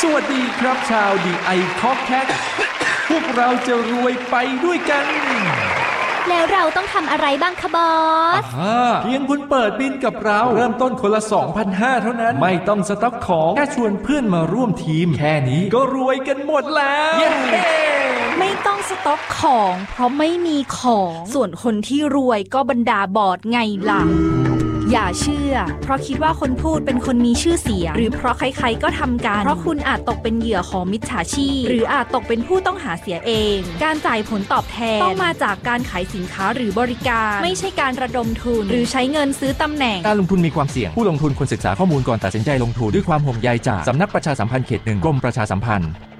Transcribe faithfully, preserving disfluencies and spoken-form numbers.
สวัสดีครับชาวดีไอคอกแคทพวกเราจะรวยไปด้วยกันแล้วเราต้องทำอะไรบ้างคะบอสเพียงคุณเปิดบินกับเราเริ่มต้นคนละ สองพันห้าร้อย เท่านั้นไม่ต้องสต็อกของแค่ชวนเพื่อนมาร่วมทีมแค่นี้ก็รวยกันหมดแล้วไม่ต้องสต็อกของเพราะไม่มีของส่วนคนที่รวยก็บรรดาบอสไงล่ะอย่าเชื่อเพราะคิดว่าคนพูดเป็นคนมีชื่อเสียงหรือเพราะใครๆก็ทำกันเพราะคุณอาจตกเป็นเหยื่อของมิจฉาชีพหรืออาจตกเป็นผู้ต้องหาเสียเองการจ่ายผลตอบแทนต้องมาจากการขายสินค้าหรือบริการไม่ใช่การระดมทุนหรือใช้เงินซื้อตำแหน่งการลงทุนมีความเสี่ยงผู้ลงทุนควรศึกษาข้อมูลก่อนตัดสินใจลงทุนด้วยความห่วงใยจากสำนักประชาสัมพันธ์เขตหนึ่งกรมประชาสัมพันธ์